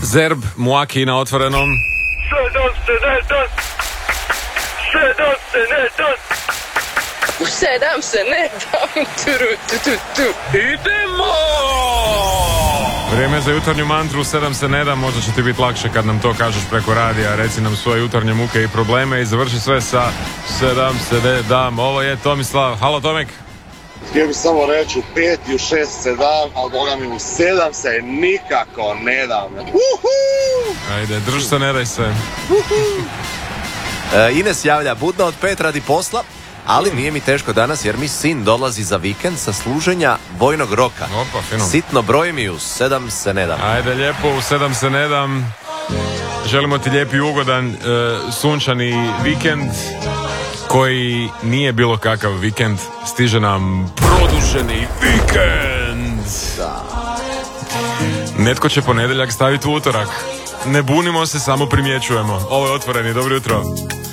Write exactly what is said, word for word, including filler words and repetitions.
Zerb, Muaki na otvorenom. Sedam se ne da. Sedam se ne da. U sedam se ne dam. Turu, tu, tu, tu. Idemo! Vrijeme za jutarnju mantru, sedam se ne da, možda će ti biti lakše kad nam to kažeš preko radija, reci nam svoje jutarnje muke i probleme i završi sve sa sedam se ne dam. Ovo je Tomislav. Halo Tomek. Htio bih samo reći u pet i u šest se dam, ali boga mi u sedam se nikako ne dam. Uhu! Ajde, drž se, ne daj se. E, Ines javlja, budno od pet radi posla, ali nije mi teško danas jer mi sin dolazi za vikend sa služenja vojnog roka. Opa, fino. Sitno broj mi u sedam se ne dam. Ajde, lijepo, u sedam se ne dam. Želimo ti lijep i ugodan e, sunčani vikend koji nije bilo kakav vikend. Stiže nam produženi vikend. Da. Netko će ponedjeljak staviti u utorak. Ne bunimo se, samo primjećujemo. Ovo je Otvoreni, dobro jutro.